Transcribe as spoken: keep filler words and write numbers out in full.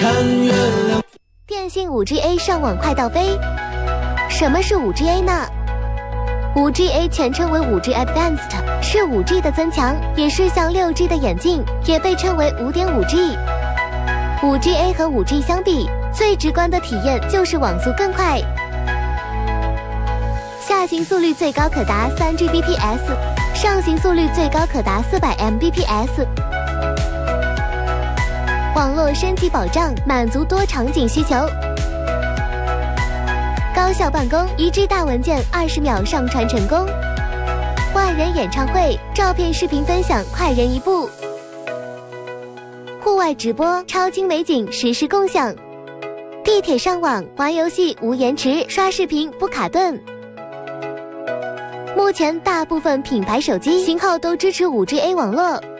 月亮。 电信 五 G A 上网快到飞。什么是 五 G A 呢？ 五 G A 全称为 五 G Advanced， 是 五 G 的增强，也是向 六 G 的演进，也被称为 五点五 G。五 G A 和 五 G 相比，最直观的体验就是网速更快，下行速率最高可达 三 G B P S， 上行速率最高可达 四百 M B P S。 网络升级保障，满足多场景需求。高效办公，一 G 大文件二十秒上传成功。万人演唱会，照片视频分享快人一步。户外直播，超精美景实时共享。地铁上网，玩游戏无延迟，刷视频不卡顿。目前大部分品牌手机型号都支持 五 G A 网络。